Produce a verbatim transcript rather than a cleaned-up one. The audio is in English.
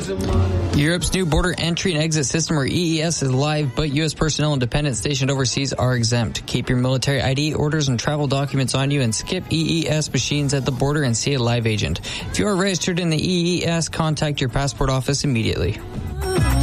Europe's new border entry and exit system, or E E S, is live, but U S personnel and dependents stationed overseas are exempt. Keep your military I D, orders, and travel documents on you and skip E E S machines at the border and see a live agent. If you are registered in the E E S, contact your passport office immediately.